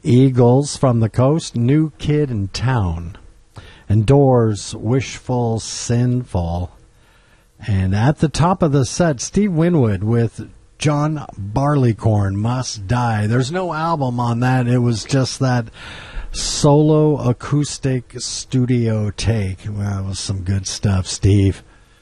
Eagles from the Coast, New Kid in Town. And Doors, Wishful, Sinful. And at the top of the set, Steve Winwood with John Barleycorn, Must Die. There's no album on that. It was just that solo acoustic studio take. Well, that was some good stuff, Steve.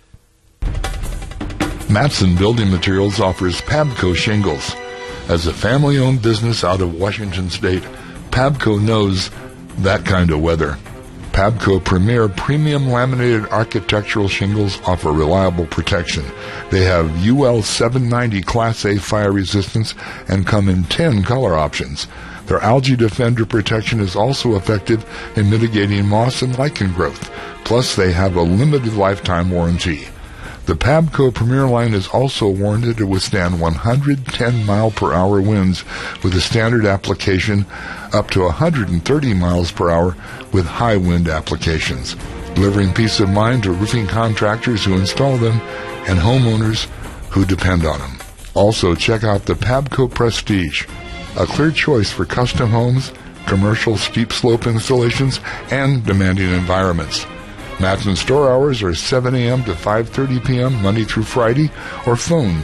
Matson Building Materials offers Pabco shingles. As a family-owned business out of Washington State, Pabco knows that kind of weather. Pabco Premier premium laminated architectural shingles offer reliable protection. They have UL 790 Class A fire resistance and come in 10 color options. Their Algae Defender protection is also effective in mitigating moss and lichen growth. Plus, they have a limited lifetime warranty. The Pabco Premier line is also warranted to withstand 110 mile per hour winds with a standard application up to 130 miles per hour with high wind applications, delivering peace of mind to roofing contractors who install them and homeowners who depend on them. Also, check out the Pabco Prestige, a clear choice for custom homes, commercial steep slope installations, and demanding environments. Matson store hours are 7 a.m. to 5:30 p.m. Monday through Friday, or phone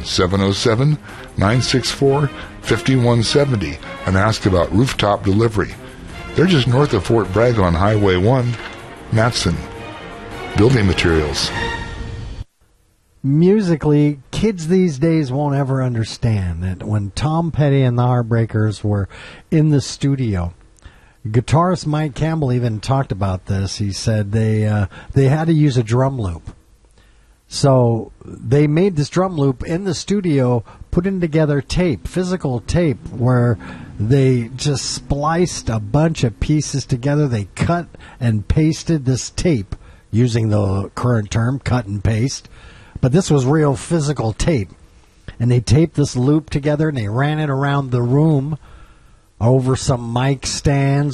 707-964-5170 and ask about rooftop delivery. They're just north of Fort Bragg on Highway 1. Matson Building Materials. Musically, kids these days won't ever understand that when Tom Petty and the Heartbreakers were in the studio, guitarist Mike Campbell even talked about this. He said they had to use a drum loop. So they made this drum loop in the studio, putting together tape, physical tape, where they just spliced a bunch of pieces together. They cut and pasted this tape, using the current term, cut and paste. But this was real physical tape. And they taped this loop together, and they ran it around the room over some mic stands